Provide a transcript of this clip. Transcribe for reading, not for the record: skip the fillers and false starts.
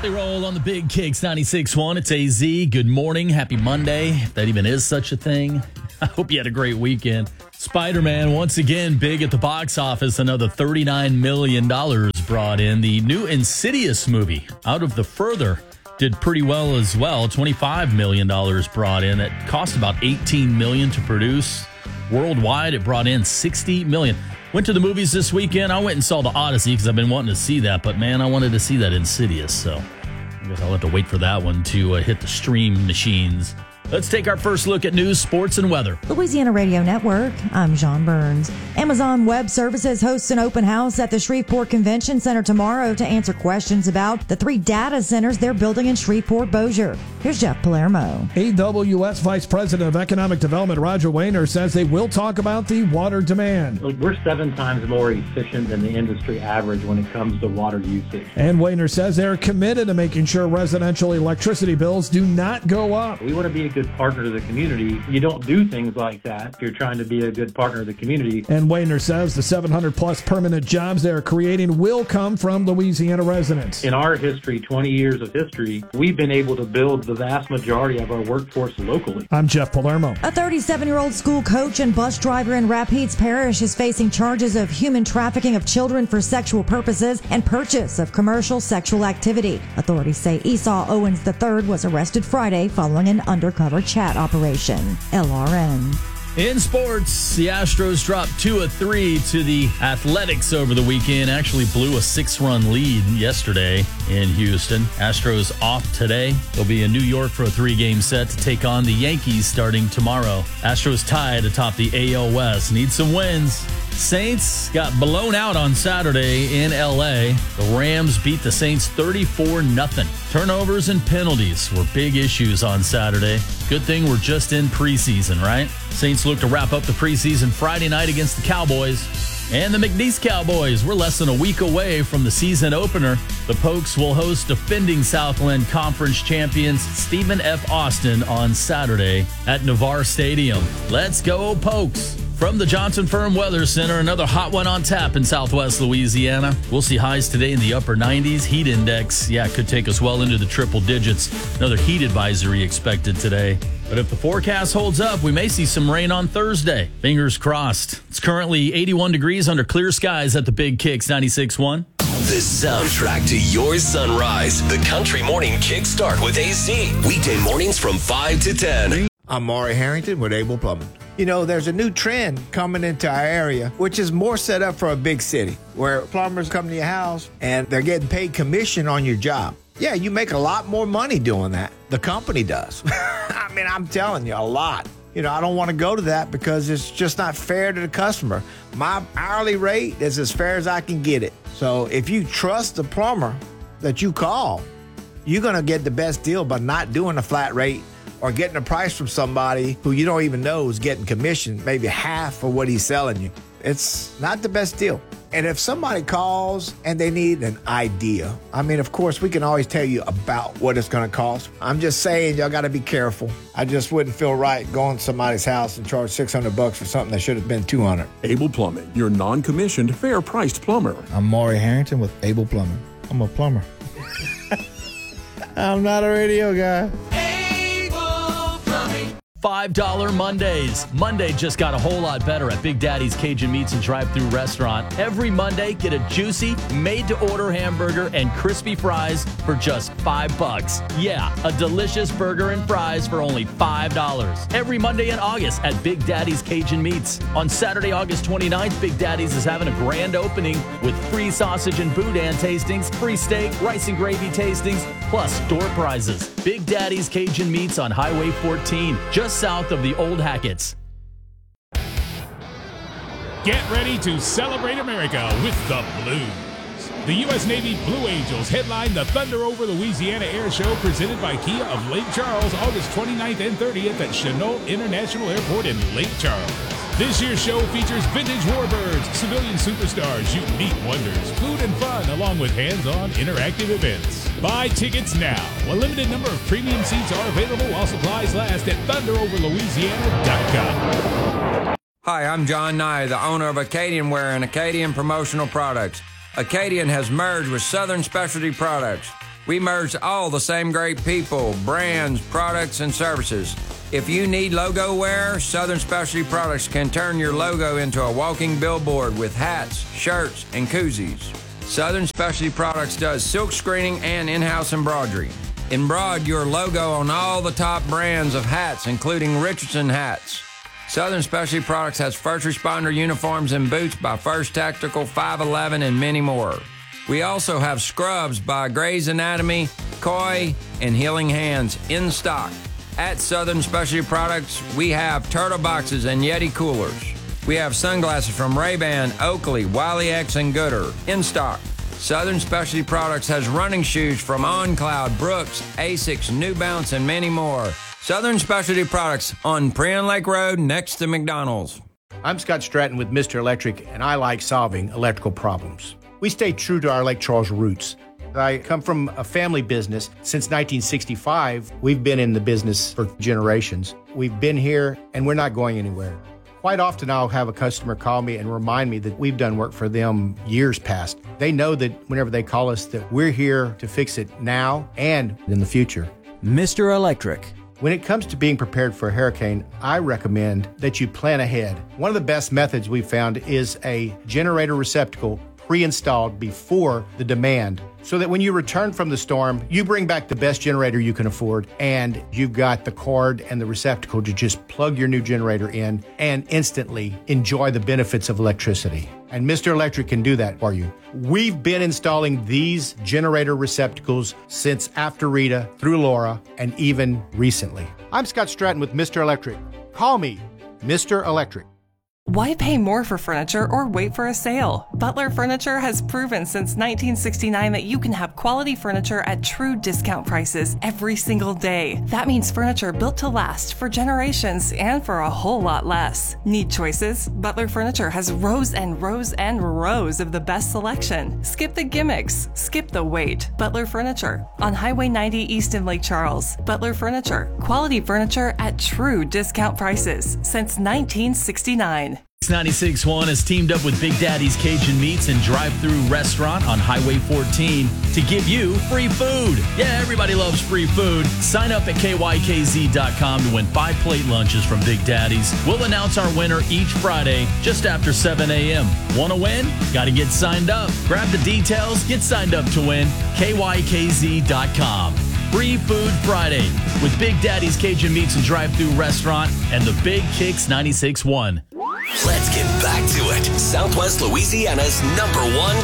They roll on the Big Kicks 96.1. It's AZ. Good morning. Happy Monday, if that even is such a thing. I hope you had a great weekend. Spider-Man, once again, big at the box office. Another $39 million brought in. The new Insidious movie, Out of the Further, did pretty well as well. $25 million brought in. It cost about $18 million to produce. Worldwide, it brought in $60 million. Went to the movies this weekend. I went and saw The Odyssey because I've been wanting to see that. But, man, I wanted to see that Insidious. So I guess I'll have to wait for that one to hit the stream machines. Let's take our first look at news, sports, and weather. Louisiana Radio Network, I'm John Burns. Amazon Web Services hosts an open house at the Shreveport Convention Center tomorrow to answer questions about the 3 data centers they're building in Shreveport-Bossier. Here's Jeff Palermo. AWS Vice President of Economic Development Roger Wayner says they will talk about the water demand. Look, we're 7 times more efficient than the industry average when it comes to water usage. And Wayner says they're committed to making sure residential electricity bills do not go up. We want to be a good partner to the community. You don't do things like that if you're trying to be a good partner to the community. And Wayner says the 700-plus permanent jobs they're creating will come from Louisiana residents. In our history, 20 years of history, we've been able to build the vast majority of our workforce locally. I'm Jeff Palermo. A 37-year-old school coach and bus driver in Rapides Parish is facing charges of human trafficking of children for sexual purposes and purchase of commercial sexual activity. Authorities say Esau Owens III was arrested Friday following an undercover chat operation. LRN. In sports, the Astros dropped 2 of 3 to the Athletics over the weekend. Actually blew a 6-run lead yesterday in Houston. Astros off today. They'll be in New York for a 3-game set to take on the Yankees starting tomorrow. Astros tied atop the AL West. Need some wins. Saints got blown out on Saturday in L.A. The Rams beat the Saints 34-0. Turnovers and penalties were big issues on Saturday. Good thing we're just in preseason, right? Saints look to wrap up the preseason Friday night against the Cowboys. And the McNeese Cowboys, we're less than a week away from the season opener. The Pokes will host defending Southland Conference champions Stephen F. Austin on Saturday at Navarre Stadium. Let's go, Pokes! From the Johnson Firm Weather Center, another hot one on tap in southwest Louisiana. We'll see highs today in the upper 90s. Heat index, could take us well into the triple digits. Another heat advisory expected today. But if the forecast holds up, we may see some rain on Thursday. Fingers crossed. It's currently 81 degrees under clear skies at the Big Kicks 96.1. The soundtrack to your sunrise. The Country Morning Kickstart with AC. Weekday mornings from 5 to 10. I'm Maury Harrington with Able Plumbing. You know, there's a new trend coming into our area, which is more set up for a big city, where plumbers come to your house and they're getting paid commission on your job. Yeah, you make a lot more money doing that. The company does. I mean, I'm telling you, a lot. You know, I don't want to go to that because it's just not fair to the customer. My hourly rate is as fair as I can get it. So if you trust the plumber that you call, you're going to get the best deal by not doing a flat rate or getting a price from somebody who you don't even know is getting commission, maybe half of what he's selling you. It's not the best deal. And if somebody calls and they need an idea, I mean, of course, we can always tell you about what it's going to cost. I'm just saying, y'all got to be careful. I just wouldn't feel right going to somebody's house and charge $600 for something that should have been $200. Able Plumbing, your non-commissioned, fair-priced plumber. I'm Maury Harrington with Able Plumbing. I'm a plumber. I'm not a radio guy. $5 Mondays. Monday just got a whole lot better at Big Daddy's Cajun Meats and Drive-Thru Restaurant. Every Monday, get a juicy, made-to-order hamburger and crispy fries for just $5. Yeah, a delicious burger and fries for only $5. Every Monday in August at Big Daddy's Cajun Meats. On Saturday, August 29th, Big Daddy's is having a grand opening with free sausage and boudin tastings, free steak, rice and gravy tastings, plus door prizes. Big Daddy's Cajun Meats on Highway 14, just south of the Old Hackett's. Get ready to celebrate America with the Blues. The U.S. Navy Blue Angels headline the Thunder Over Louisiana Air Show presented by Kia of Lake Charles August 29th and 30th at Chennault International Airport in Lake Charles. This year's show features vintage warbirds, civilian superstars, unique wonders, food and fun, along with hands-on interactive events. Buy tickets now. A limited number of premium seats are available while supplies last at thunderoverlouisiana.com. Hi, I'm John Nye, the owner of Acadian Wear and Acadian Promotional Products. Acadian has merged with Southern Specialty Products. We merged all the same great people, brands, products, and services. If you need logo wear, Southern Specialty Products can turn your logo into a walking billboard with hats, shirts, and koozies. Southern Specialty Products does silk screening and in-house embroidery. Embroider your logo on all the top brands of hats, including Richardson hats. Southern Specialty Products has first responder uniforms and boots by First Tactical, 511, and many more. We also have scrubs by Grey's Anatomy, Koi, and Healing Hands in stock. At Southern Specialty Products, we have turtle boxes and Yeti coolers. We have sunglasses from Ray-Ban, Oakley, Wiley X, and Gooder in stock. Southern Specialty Products has running shoes from OnCloud, Brooks, Asics, New Balance, and many more. Southern Specialty Products on Prien Lake Road next to McDonald's. I'm Scott Stratton with Mr. Electric, and I like solving electrical problems. We stay true to our Lake Charles roots. I come from a family business. Since 1965, we've been in the business for generations. We've been here, and we're not going anywhere. Quite often, I'll have a customer call me and remind me that we've done work for them years past. They know that whenever they call us that we're here to fix it now and in the future. Mr. Electric. When it comes to being prepared for a hurricane, I recommend that you plan ahead. One of the best methods we've found is a generator receptacle pre-installed before the demand, so that when you return from the storm, you bring back the best generator you can afford, and you've got the cord and the receptacle to just plug your new generator in and instantly enjoy the benefits of electricity. And Mr. Electric can do that for you. We've been installing these generator receptacles since after Rita, through Laura, and even recently. I'm Scott Stratton with Mr. Electric. Call me Mr. Electric. Why pay more for furniture or wait for a sale? Butler Furniture has proven since 1969 that you can have quality furniture at true discount prices every single day. That means furniture built to last for generations and for a whole lot less. Need choices? Butler Furniture has rows and rows and rows of the best selection. Skip the gimmicks. Skip the wait. Butler Furniture on Highway 90 East in Lake Charles. Butler Furniture. Quality furniture at true discount prices since 1969. 96.1 has teamed up with Big Daddy's Cajun Meats and Drive-Thru Restaurant on Highway 14 to give you free food. Yeah, everybody loves free food. Sign up at KYKZ.com to win 5 plate lunches from Big Daddy's. We'll announce our winner each Friday just after 7 a.m. Want to win? Got to get signed up. Grab the details. Get signed up to win. KYKZ.com. Free Food Friday with Big Daddy's Cajun Meats and Drive-Thru Restaurant and the Big Kicks 96.1. Let's get back to it. Southwest Louisiana's #1